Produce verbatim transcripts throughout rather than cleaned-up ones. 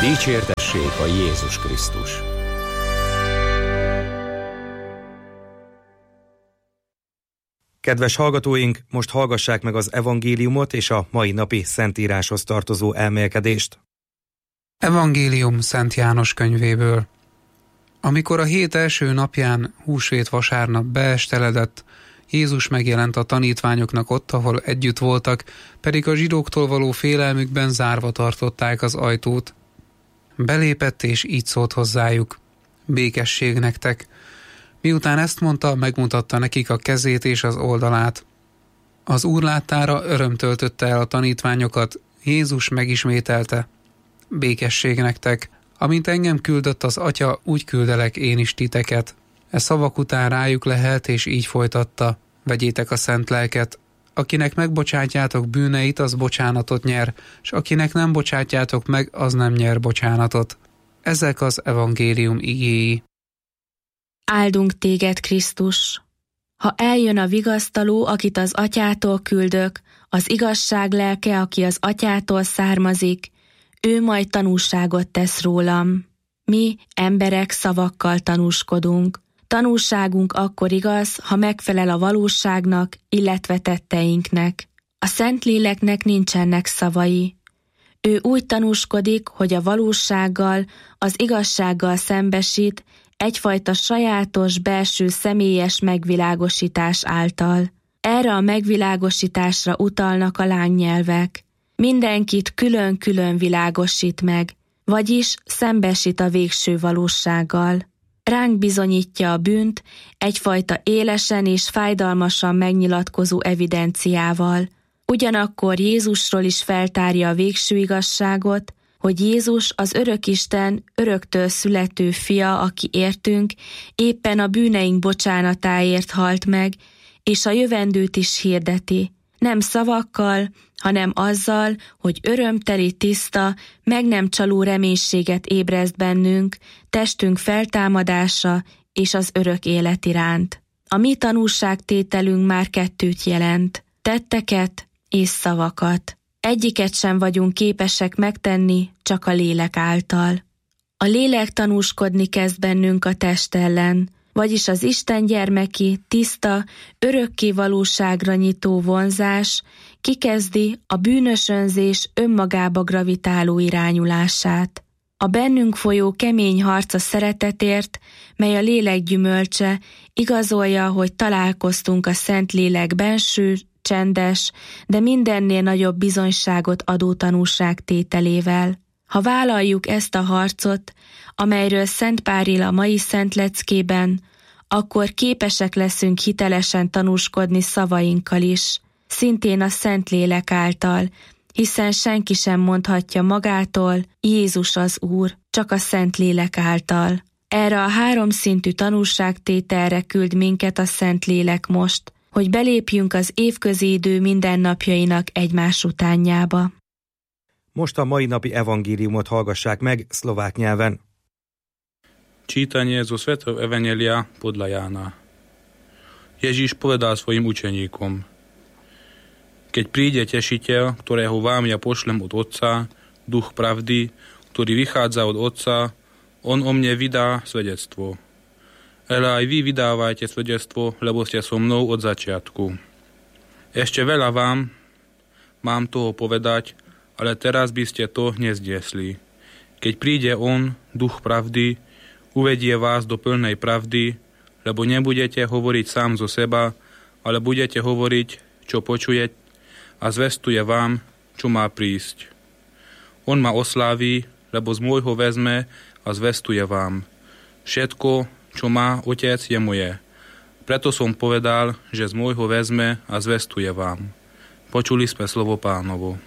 Dicsértessék a Jézus Krisztus! Kedves hallgatóink, most hallgassák meg az evangéliumot és a mai napi szentíráshoz tartozó elmélkedést. Evangélium Szent János könyvéből. Amikor a hét első napján, húsvét vasárnap beesteledett, Jézus megjelent a tanítványoknak ott, ahol együtt voltak, pedig a zsidóktól való félelmükben zárva tartották az ajtót. Belépett és így szólt hozzájuk: békesség nektek! Miután ezt mondta, megmutatta nekik a kezét és az oldalát. Az Úr láttára öröm töltötte el a tanítványokat, Jézus megismételte: békesség nektek! Amint engem küldött az Atya, úgy küldelek én is titeket. E szavak után rájuk lehelt, és így folytatta: vegyétek a szent lelket. Akinek megbocsátjátok bűneit, az bocsánatot nyer, s akinek nem bocsátjátok meg, az nem nyer bocsánatot. Ezek az evangélium igéi. Áldunk téged, Krisztus! Ha eljön a vigasztaló, akit az Atyától küldök, az igazság lelke, aki az Atyától származik, ő majd tanúságot tesz rólam. Mi, emberek, szavakkal tanúskodunk. Tanúságunk akkor igaz, ha megfelel a valóságnak, illetve tetteinknek. A Szentléleknek nincsenek szavai. Ő úgy tanúskodik, hogy a valósággal, az igazsággal szembesít, egyfajta sajátos, belső személyes megvilágosítás által. Erre a megvilágosításra utalnak a lángnyelvek. Mindenkit külön-külön világosít meg, vagyis szembesít a végső valósággal. Ránk bizonyítja a bűnt egyfajta élesen és fájdalmasan megnyilatkozó evidenciával. Ugyanakkor Jézusról is feltárja a végső igazságot, hogy Jézus az Örökisten öröktől születő fia, aki értünk, éppen a bűneink bocsánatáért halt meg, és a jövendőt is hirdeti. Nem szavakkal, hanem azzal, hogy örömteli, tiszta, meg nem csaló reménységet ébreszt bennünk, testünk feltámadása és az örök élet iránt. A mi tanúságtételünk már kettőt jelent, tetteket és szavakat. Egyiket sem vagyunk képesek megtenni, csak a lélek által. A lélek tanúskodni kezd bennünk a test ellen, vagyis az Isten gyermeki, tiszta, örökké valóságra nyitó vonzás kikezdi a bűnös önzés önmagába gravitáló irányulását. A bennünk folyó kemény harc a szeretetért, mely a lélek gyümölcse, igazolja, hogy találkoztunk a Szentlélek benső, csendes, de mindennél nagyobb bizonyságot adó tanúságtételével. Ha vállaljuk ezt a harcot, amelyről Szent Pál ír a mai Szent Leckében, akkor képesek leszünk hitelesen tanúskodni szavainkkal is, szintén a Szentlélek által, hiszen senki sem mondhatja magától, Jézus az Úr, csak a Szentlélek által. Erre a háromszintű tanúságtételre küld minket a Szentlélek most, hogy belépjünk az évközi idő mindennapjainak egymás utánjába. Most a mai napi evangéliumot hallgassák meg szlovák nyelven. Čítanie zo Svätého Evanjelia podľa Jána. Ježíš povedal svojim učeníkom: keď príde tešiteľ, ktorého vám ja pošlem od Otca, duch pravdy, ktorý vychádza od Otca, on o mne vydá svedectvo. Ale aj vy vydávajte svedectvo, lebo ste so mnou od začiatku. Ešte veľa vám mám toho povedať, ale teraz by ste to nezdiesli. Keď príde on, duch pravdy, uvedie vás do plnej pravdy, lebo nebudete hovoriť sám zo seba, ale budete hovoriť, čo počuje, a zvestuje vám, čo má prísť. On ma osláví, lebo z môjho vezme a zvestuje vám. Všetko, čo má Otec, je moje. Preto som povedal, že z môjho vezme a zvestuje vám. Počuli sme slovo Pánovo.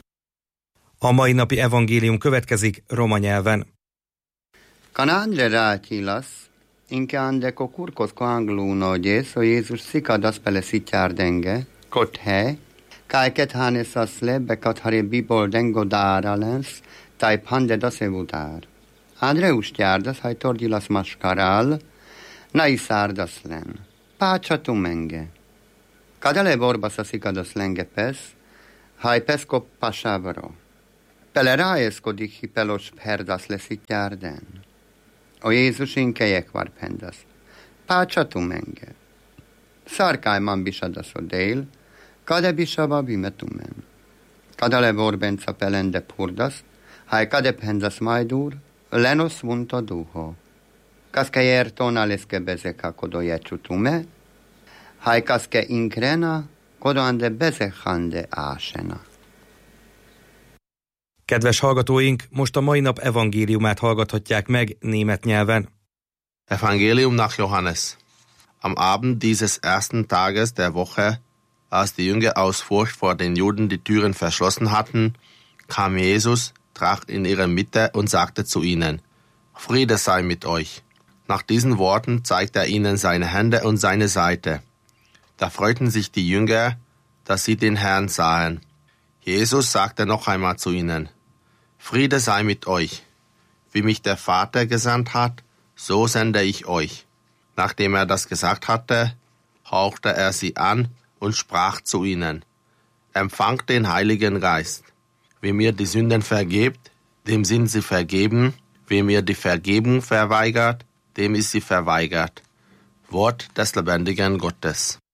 A mai napi evangélium következik roma nyelven. Kanandre rátilas, inke ande ko kurkos ko angluno gyes, o Jézus szikadas pele szitjárdenge, kothe, Kaiket hanes asle bekat hare bibol dengo dáralens, tai pande dasevudár. Andreus tyárdas, haj tordilas maskarál, nai szárdas len. Pácsa menge. Kadale borbas a szikadas lenge pesz, haj peszko pasávaro. Pele rájeszkodik, hi pelos perdas lesit járden. O Jézus inkejek var pendas. Pácsatu menge. Szarkály man bisadas o dél, kade bisaba bimetumen. Kadale vorbenca pelende purdas, hai kade pendas majdur, lenos vunta duho. Kaske jertona leske bezeka kodo jecutume, hai kaske inkrena, kodo ande bezekande ásena. Kedves hallgatóink, most a mai nap evangéliumát hallgathatják meg német nyelven. Evangelium nach Johannes. Am Abend dieses ersten Tages der Woche, als die Jünger aus Furcht vor den Juden die Türen verschlossen hatten, kam Jesus, trat in ihre Mitte und sagte zu ihnen: Friede sei mit euch. Nach diesen Worten zeigte er ihnen seine Hände und seine Seite. Da freuten sich die Jünger, dass sie den Herrn sahen. Jesus sagte noch einmal zu ihnen: Friede sei mit euch. Wie mich der Vater gesandt hat, so sende ich euch. Nachdem er das gesagt hatte, hauchte er sie an und sprach zu ihnen: Empfangt den Heiligen Geist. Wem mir die Sünden vergebt, dem sind sie vergeben. Wem mir die Vergebung verweigert, dem ist sie verweigert. Wort des lebendigen Gottes.